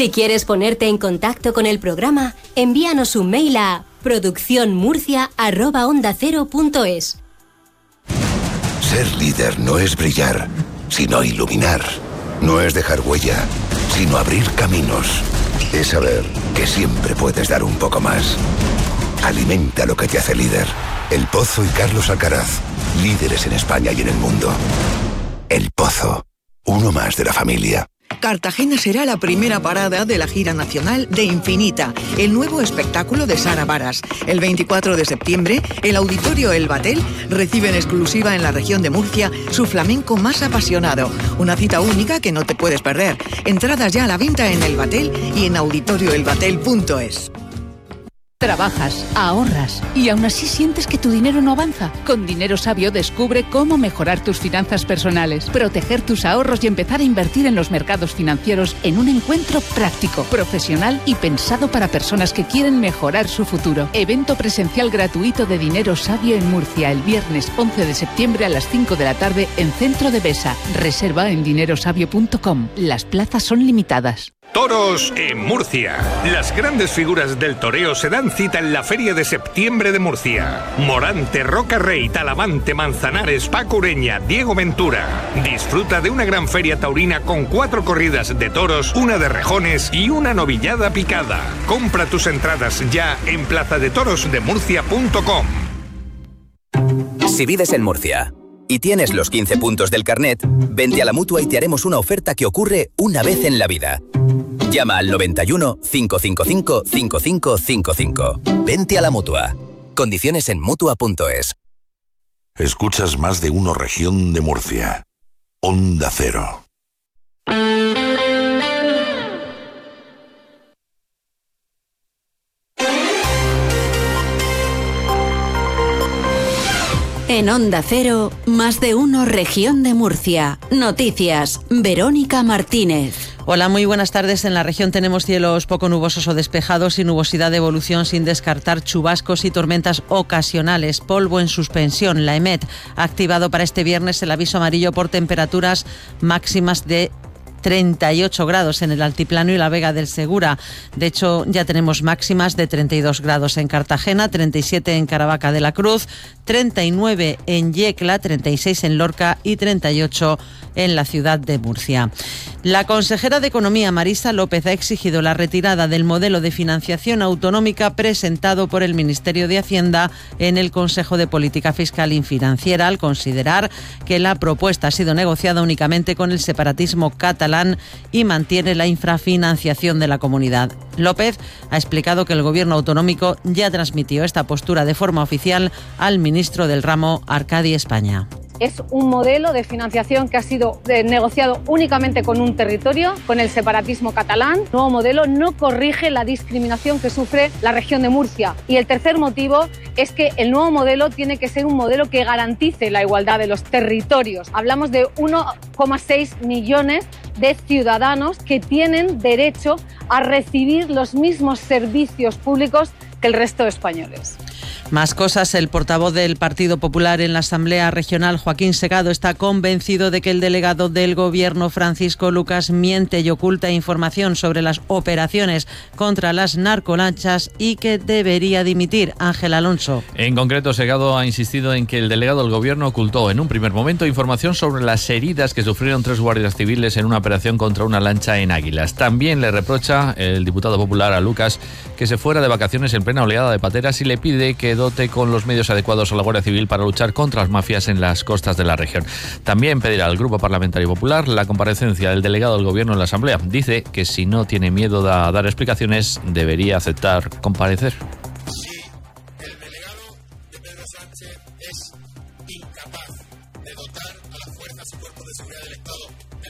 Si quieres ponerte en contacto con el programa, envíanos un mail a produccionmurcia@ondacero.es. Ser líder no es brillar, sino iluminar. No es dejar huella, sino abrir caminos. Es saber que siempre puedes dar un poco más. Alimenta lo que te hace líder. El Pozo y Carlos Alcaraz, líderes en España y en el mundo. El Pozo, uno más de la familia. Cartagena será la primera parada de la gira nacional de Infinita, el nuevo espectáculo de Sara Varas. El 24 de septiembre, el Auditorio El Batel recibe en exclusiva en la región de Murcia su flamenco más apasionado. Una cita única que no te puedes perder. Entradas ya a la venta en El Batel y en auditorioelbatel.es. Trabajas, ahorras y aún así sientes que tu dinero no avanza. Con Dinero Sabio descubre cómo mejorar tus finanzas personales, proteger tus ahorros y empezar a invertir en los mercados financieros en un encuentro práctico, profesional y pensado para personas que quieren mejorar su futuro. Evento presencial gratuito de Dinero Sabio en Murcia el viernes 11 de septiembre a las 5 de la tarde en Centro de Besa. Reserva en dinerosabio.com. Las plazas son limitadas. Toros en Murcia. Las grandes figuras del toreo se dan cita en la Feria de Septiembre de Murcia. Morante, Roca Rey, Talavante, Manzanares, Paco Ureña, Diego Ventura. Disfruta de una gran feria taurina con 4 corridas de toros, una de rejones y una novillada picada. Compra tus entradas ya en plazadetorosdemurcia.com. Si vives en Murcia y tienes los 15 puntos del carnet, vente a la Mutua y te haremos una oferta que ocurre una vez en la vida. Llama al 91 555 5555. Vente a la Mutua. Condiciones en Mutua.es. Escuchas Más de Uno Región de Murcia. Onda Cero. En Onda Cero, Más de Uno Región de Murcia. Noticias, Verónica Martínez. Hola, muy buenas tardes. En la región tenemos cielos poco nubosos o despejados y nubosidad de evolución sin descartar chubascos y tormentas ocasionales. Polvo en suspensión. La EMET ha activado para este viernes el aviso amarillo por temperaturas máximas de 38 grados en el Altiplano y la Vega del Segura. De hecho, ya tenemos máximas de 32 grados en Cartagena, 37 en Caravaca de la Cruz, 39 en Yecla, 36 en Lorca y 38 en la ciudad de Murcia. La consejera de Economía, Marisa López, ha exigido la retirada del modelo de financiación autonómica presentado por el Ministerio de Hacienda en el Consejo de Política Fiscal y Financiera, al considerar que la propuesta ha sido negociada únicamente con el separatismo catalán y mantiene la infrafinanciación de la comunidad. López ha explicado que el Gobierno autonómico ya transmitió esta postura de forma oficial al ministro del ramo, Arcadi España. Es un modelo de financiación que ha sido negociado únicamente con un territorio, con el separatismo catalán. El nuevo modelo no corrige la discriminación que sufre la región de Murcia. Y el tercer motivo es que el nuevo modelo tiene que ser un modelo que garantice la igualdad de los territorios. Hablamos de 1,6 millones de ciudadanos que tienen derecho a recibir los mismos servicios públicos que el resto de españoles. Más cosas. El portavoz del Partido Popular en la Asamblea Regional, Joaquín Segado, está convencido de que el delegado del Gobierno, Francisco Lucas, miente y oculta información sobre las operaciones contra las narcolanchas y que debería dimitir. Ángel Alonso. En concreto, Segado ha insistido en que el delegado del Gobierno ocultó en un primer momento información sobre las heridas que sufrieron 3 guardias civiles en una operación contra una lancha en Águilas. También le reprocha el diputado popular a Lucas que se fuera de vacaciones en plena oleada de pateras y le pide que dote con los medios adecuados a la Guardia Civil para luchar contra las mafias en las costas de la región. También pedirá al Grupo Parlamentario Popular la comparecencia del delegado del Gobierno en la Asamblea. Dice que si no tiene miedo a dar explicaciones, debería aceptar comparecer. Si el delegado de Pedro Sánchez es incapaz de dotar a las fuerzas y cuerpos de seguridad del Estado de